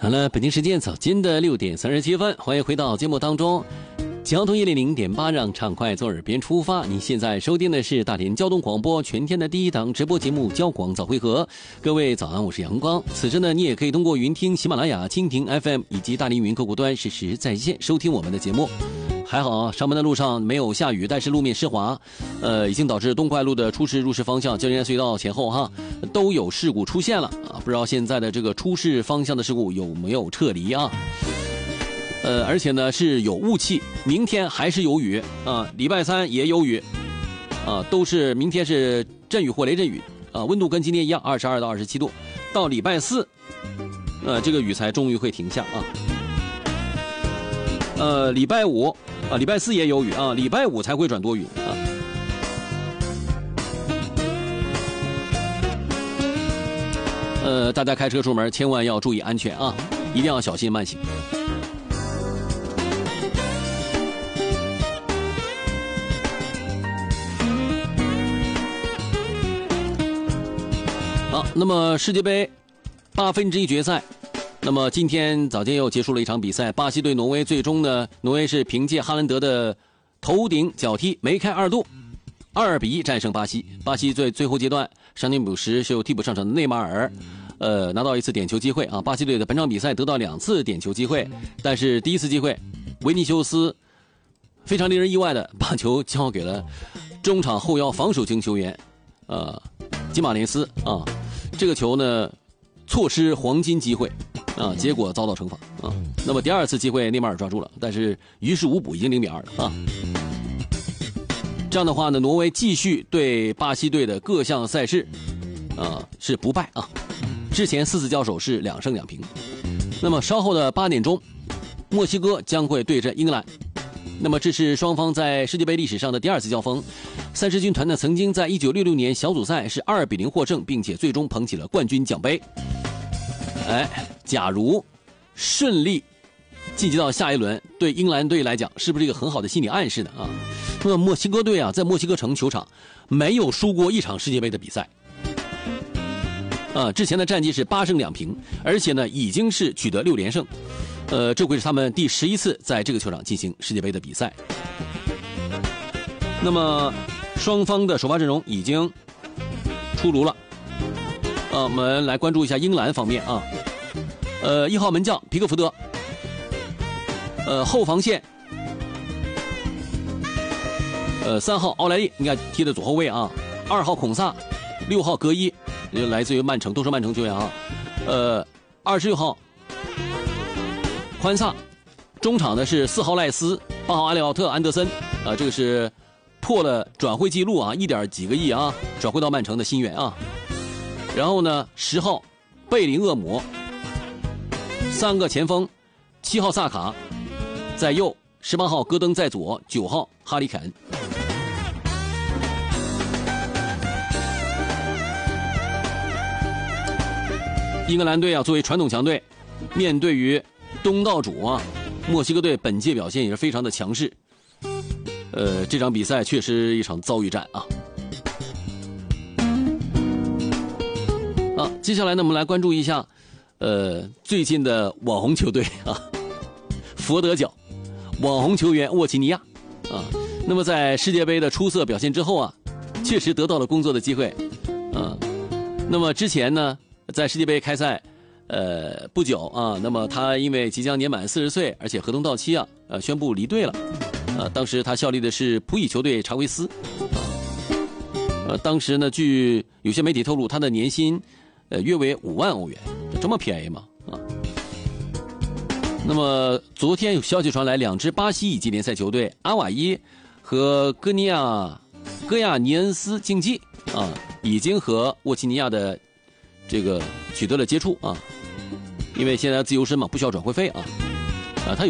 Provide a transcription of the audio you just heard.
好了，北京时间早间的6点37分，欢迎回到节目当中。交通100.8，让畅快从耳边出发。你现在收听的是大连交通广播全天的第一档直播节目《交广早会合》。各位早安，我是阳光。此时呢，你也可以通过云听、喜马拉雅、蜻蜓 FM 以及大连云客户端实时在线收听我们的节目。还好啊，上班的路上没有下雨，但是路面湿滑，已经导致东快路的出事入市方向、交联隧道前后都有事故出现了啊。不知道现在的这个出事方向的事故有没有撤离啊？而且呢是有雾气，明天还是有雨啊，礼拜3也有雨啊，都是明天是阵雨或雷阵雨啊，温度跟今天一样，22到27度，到礼拜4，这个雨才终于会停下啊。礼拜5啊，礼拜4也有雨啊，礼拜5才会转多云啊。大家开车出门千万要注意安全啊，一定要小心慢行。好，那么世界杯1/8决赛，那么今天早间又结束了一场比赛，巴西对挪威，最终呢，挪威是凭借哈兰德的头顶脚踢梅开2度，2-1战胜巴西。巴西在最后阶段伤停补时是由替补上场的内马尔，拿到1次点球机会啊。巴西队的本场比赛得到2次点球机会，但是第一次机会，维尼修斯非常令人意外的把球交给了中场后腰防守型球员，吉马连斯啊。这个球呢，错失黄金机会啊，结果遭到惩罚啊。那么第2次机会内马尔抓住了，但是于事无补，已经0-2了啊。这样的话呢，挪威继续对巴西队的各项赛事是不败啊。之前4次交手是2胜2平。那么稍后的8点钟，墨西哥将会对阵英格兰。那么这是双方在世界杯历史上的第2次交锋。三狮军团呢，曾经在1966年小组赛是2-0获胜，并且最终捧起了冠军奖杯。假如顺利晋级到下一轮，对英格兰队来讲是不是一个很好的心理暗示呢啊？那么墨西哥队啊，在墨西哥城球场没有输过一场世界杯的比赛之前的战绩是8胜2平，而且呢已经是取得6连胜。这会是他们第11次在这个球场进行世界杯的比赛。那么双方的首发阵容已经出炉了。我们来关注一下英格兰方面啊。1号门将皮克福德，后防线3号奥莱利应该踢的左后卫啊，2号孔萨，6号格伊，来自于曼城，都是曼城球员啊。26号宽萨，中场的是4号赖斯，8号阿里奥特安德森，这个是破了转会记录啊，1点几个亿啊，转会到曼城的新援啊。然后呢，10号贝林厄姆，3个前锋，7号萨卡在右，18号戈登在左，9号哈里凯恩。英格兰队啊，作为传统强队，面对于东道主啊，墨西哥队本届表现也是非常的强势。这场比赛确实一场遭遇战啊。接下来呢，我们来关注一下，最近的网红球队啊，佛得角，网红球员沃奇尼亚啊。那么在世界杯的出色表现之后啊，确实得到了工作的机会啊。那么之前呢，在世界杯开赛不久啊，那么他因为即将年满40岁，而且合同到期啊，宣布离队了。当时他效力的是普乙球队查韦斯啊。当时呢，据有些媒体透露，他的年薪约为5万欧元，这么便宜吗？啊。那么昨天有消息传来，2支巴西乙级联赛球队阿瓦伊和戈亚尼恩斯竞技啊，已经和沃奇尼亚的这个取得了接触啊，因为现在自由身嘛，不需要转会费啊。